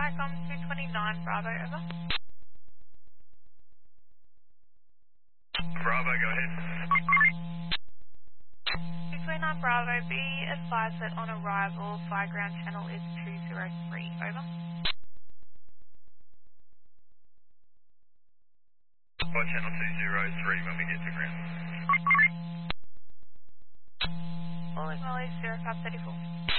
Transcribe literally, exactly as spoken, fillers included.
Icom two twenty-nine, Bravo, over. Bravo, go ahead. two twenty-nine, Bravo, be advised that on arrival, fire ground channel is two zero three, over. Flight channel two zero three when we get to ground. All acknowledged, zero five thirty-four.